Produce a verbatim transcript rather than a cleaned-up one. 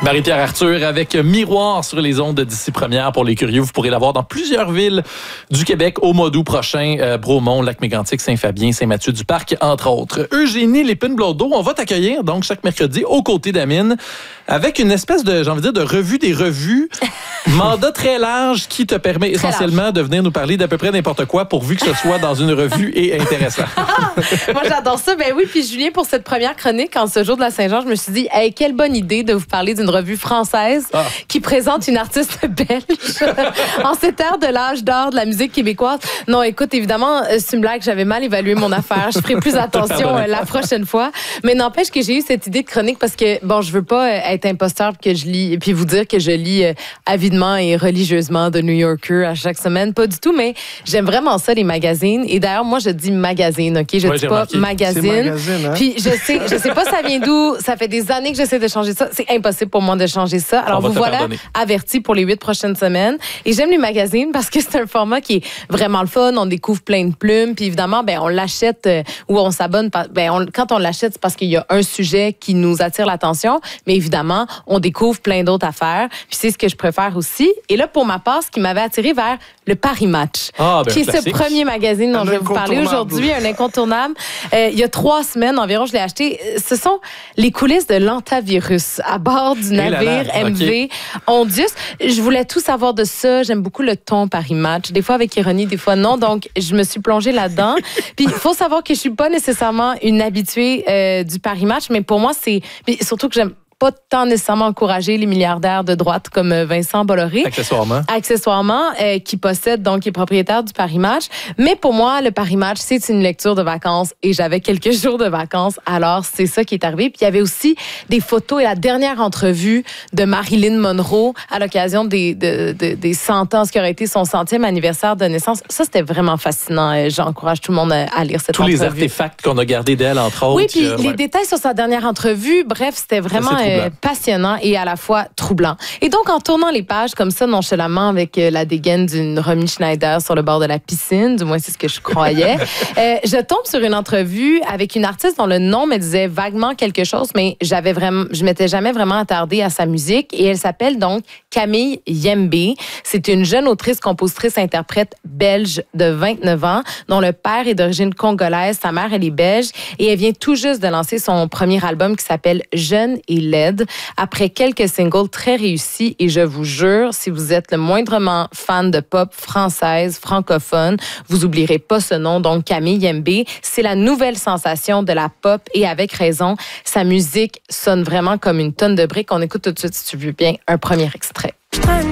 Marie-Pierre Arthur avec Miroir sur les ondes d'ici première pour les curieux. Vous pourrez la voir dans plusieurs villes du Québec au mois d'août prochain. Euh, Bromont, Lac-Mégantic, Saint-Fabien, Saint-Mathieu-du-Parc, entre autres. Eugénie Lépine-Blondeau, on va t'accueillir donc chaque mercredi aux côtés d'Amine avec une espèce de, j'ai envie de dire, de revue des revues. Mandat très large qui te permet très essentiellement large. de venir nous parler d'à peu près n'importe quoi pourvu que ce soit dans une revue et intéressant. Moi, j'adore ça. Ben oui, puis Julien, pour cette première chronique, en ce jour de la Saint-Jean, je me suis dit, hey, quelle bonne idée de vous parler d'une revue française ah. qui présente une artiste belge en cette ère de l'âge d'or de la musique québécoise. Non, écoute, évidemment, c'est une blague, j'avais mal évalué mon affaire. Je ferai plus attention euh, la prochaine fois. Mais n'empêche que j'ai eu cette idée de chronique parce que, bon, je veux pas être imposteur que je lis, et puis vous dire que je lis euh, avidement et religieusement de New Yorker à chaque semaine. Pas du tout, mais j'aime vraiment ça, les magazines. Et d'ailleurs, moi, je dis magazine, OK? Je ouais, dis pas remarqué. magazine. magazine hein? Puis je sais, je sais pas ça vient d'où. Ça fait des années que j'essaie de changer ça. C'est impossible pour moi de changer ça. Alors, vous voilà pardonner. avertis pour les huit prochaines semaines. Et j'aime les magazines parce que c'est un format qui est vraiment le fun. On découvre plein de plumes. Puis évidemment, ben, on l'achète euh, ou on s'abonne. Ben, on, quand on l'achète, c'est parce qu'il y a un sujet qui nous attire l'attention. Mais évidemment, on découvre plein d'autres affaires. Puis c'est ce que je préfère aussi. Et là, pour ma part, ce qui m'avait attiré vers le Paris Match, ah, ben, qui est classique. ce premier magazine dont un je vais vous parler aujourd'hui, un incontournable. Euh, il y a trois semaines environ, je l'ai acheté. Ce sont les coulisses de l'antavirus à bord du navire là là, M V okay. Ondius. Je voulais tout savoir de ça. J'aime beaucoup le ton Paris Match. Des fois avec ironie, des fois non. Donc, je me suis plongée là-dedans. Puis, il faut savoir que je suis pas nécessairement une habituée euh, du Paris Match, mais pour moi, c'est... Puis surtout que j'aime pas tant nécessairement encourager les milliardaires de droite comme Vincent Bolloré. Accessoirement. Accessoirement, euh, qui possède, donc, qui est propriétaire du Paris Match. Mais pour moi, le Paris Match, c'est une lecture de vacances et j'avais quelques jours de vacances. Alors, c'est ça qui est arrivé. Puis, il y avait aussi des photos et la dernière entrevue de Marilyn Monroe à l'occasion des, de, de, des cent ans, ce qui aurait été son centième anniversaire de naissance. Ça, c'était vraiment fascinant. J'encourage tout le monde à lire cette Tous entrevue. Tous les artefacts qu'on a gardés d'elle, entre autres. Oui, puis euh, les ouais. détails sur sa dernière entrevue, bref, c'était vraiment... Euh, passionnant et à la fois troublant. Et donc, en tournant les pages comme ça, nonchalamment, avec euh, la dégaine d'une Romy Schneider sur le bord de la piscine, du moins c'est ce que je croyais, euh, je tombe sur une entrevue avec une artiste dont le nom me disait vaguement quelque chose, mais j'avais vraiment, je m'étais jamais vraiment attardée à sa musique. Et elle s'appelle donc Camille Yembe. C'est une jeune autrice, compositrice, interprète belge de vingt-neuf ans, dont le père est d'origine congolaise, sa mère, elle est belge, et elle vient tout juste de lancer son premier album qui s'appelle Jeune et laide. Après quelques singles très réussis, et je vous jure, si vous êtes le moindrement fan de pop française, francophone, vous oublierez pas ce nom, donc Camille Yembe. C'est la nouvelle sensation de la pop, et avec raison, sa musique sonne vraiment comme une tonne de briques. On écoute tout de suite, si tu veux bien, un premier extrait.